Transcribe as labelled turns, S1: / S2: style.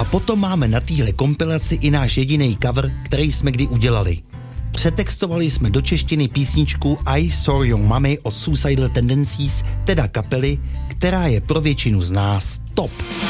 S1: A potom máme na téhle kompilaci i náš jediný cover, který jsme kdy udělali. Přetextovali jsme do češtiny písničku I Saw Your Mommy od Suicidal Tendencies, teda kapely, která je pro většinu z nás top.